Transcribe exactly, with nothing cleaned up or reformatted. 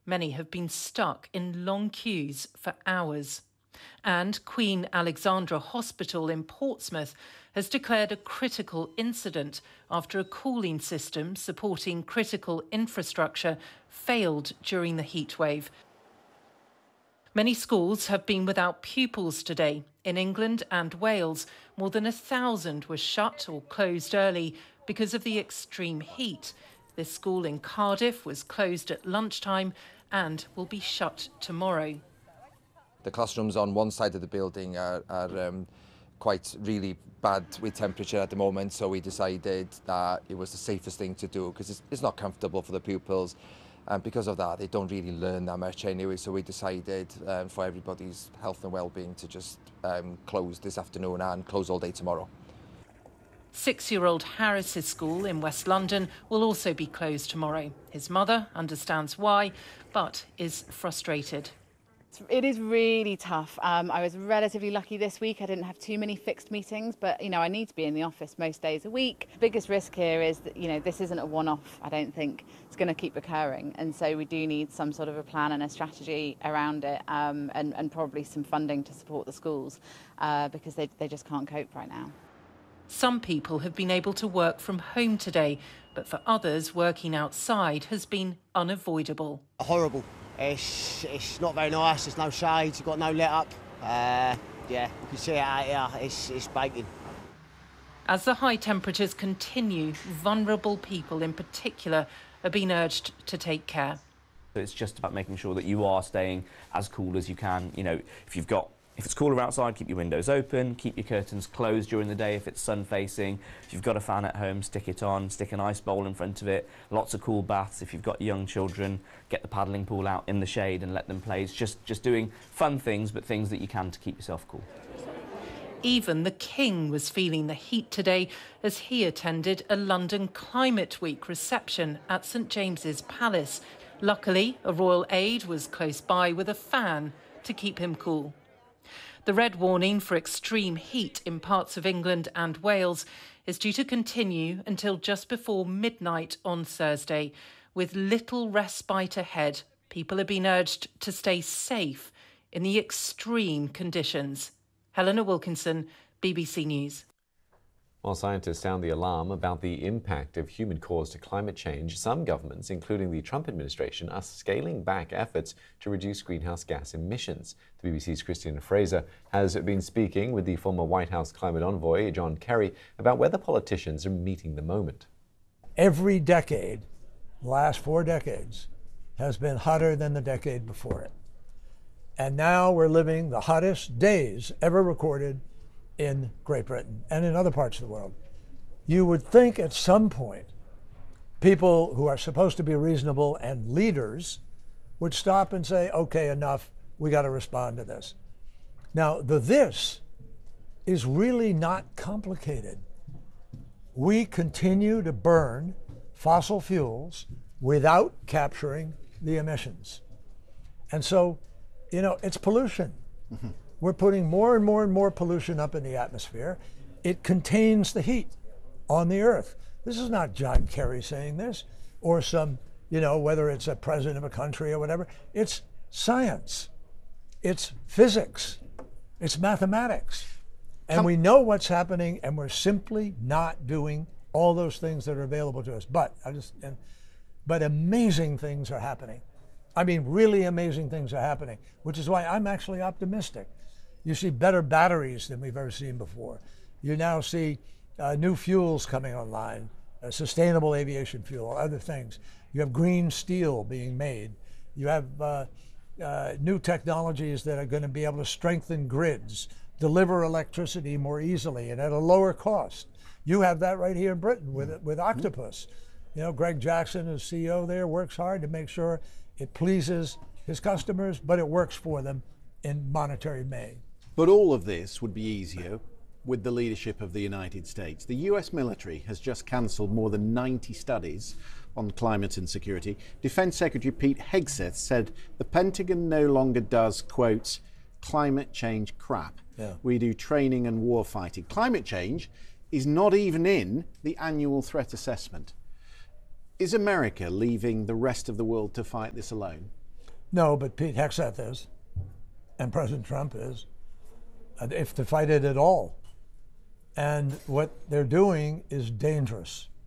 Many have been stuck in long queues for hours. And Queen Alexandra Hospital in Portsmouth has declared a critical incident after a cooling system supporting critical infrastructure failed during the heatwave. Many schools have been without pupils today. In England and Wales, more than a thousand were shut or closed early because of the extreme heat. This school in Cardiff was closed at lunchtime and will be shut tomorrow. The classrooms on one side of the building are, are um, quite really bad with temperature at the moment, so we decided that it was the safest thing to do because it's, it's not comfortable for the pupils. And because of that, they don't really learn that much anyway, so we decided um, for everybody's health and well-being to just um, close this afternoon and close all day tomorrow. Six-year-old Harris's school in West London will also be closed tomorrow. His mother understands why, but is frustrated. It is really tough. Um, I was relatively lucky this week. I didn't have too many fixed meetings, but you know, I need to be in the office most days a week. The biggest risk here is that, you know, this isn't a one-off. I don't think it's going to keep recurring, and so we do need some sort of a plan and a strategy around it, um, and, and probably some funding to support the schools uh, because they, they just can't cope right now. Some people have been able to work from home today, but for others, working outside has been unavoidable. Horrible. It's, it's not very nice, there's no shades, you've got no let up. Uh, yeah, you can see it out here, it's, it's baking. As the high temperatures continue, vulnerable people in particular are being urged to take care. It's just about making sure that you are staying as cool as you can. You know, if you've got If it's cooler outside, keep your windows open, keep your curtains closed during the day if it's sun-facing. If you've got a fan at home, stick it on, stick an ice bowl in front of it, lots of cool baths. If you've got young children, get the paddling pool out in the shade and let them play. It's just, just doing fun things, but things that you can to keep yourself cool. Even the King was feeling the heat today as he attended a London Climate Week reception at St James's Palace. Luckily, a royal aide was close by with a fan to keep him cool. The red warning for extreme heat in parts of England and Wales is due to continue until just before midnight on Thursday. With little respite ahead, people are being urged to stay safe in the extreme conditions. Helena Wilkinson, B B C News. While scientists sound the alarm about the impact of human-caused climate change, some governments, including the Trump administration, are scaling back efforts to reduce greenhouse gas emissions. The B B C's Christina Fraser has been speaking with the former White House climate envoy, John Kerry, about whether politicians are meeting the moment. Every decade, the last four decades, has been hotter than the decade before it. And now we're living the hottest days ever recorded in Great Britain and in other parts of the world. You would think at some point people who are supposed to be reasonable and leaders would stop and say, okay, enough, we got to respond to this. Now, the this is really not complicated. We continue to burn fossil fuels without capturing the emissions. And so, you know, it's pollution. Mm-hmm. We're putting more and more and more pollution up in the atmosphere. It contains the heat on the earth. This is not John Kerry saying this, or some, you know, whether it's a president of a country or whatever. It's science. It's physics. It's mathematics. And Come. we know what's happening, and we're simply not doing all those things that are available to us. But I just, and, but amazing things are happening. I mean, really amazing things are happening, which is why I'm actually optimistic. You see better batteries than we've ever seen before. You now see uh, new fuels coming online, uh, sustainable aviation fuel, other things. You have green steel being made. You have uh, uh, new technologies that are going to be able to strengthen grids, deliver electricity more easily and at a lower cost. You have that right here in Britain with, with Octopus. You know, Greg Jackson, as C E O there, works hard to make sure it pleases his customers, but it works for them in monetary gain. But all of this would be easier with the leadership of the United States. The U S military has just cancelled more than ninety studies on climate and security. Defense Secretary Pete Hegseth said the Pentagon no longer does, quote, climate change crap. Yeah. We do training and war fighting. Climate change is not even in the annual threat assessment. Is America leaving the rest of the world to fight this alone? No, but Pete Hegseth is, and President Trump is, if to fight it at all. And what they're doing is dangerous.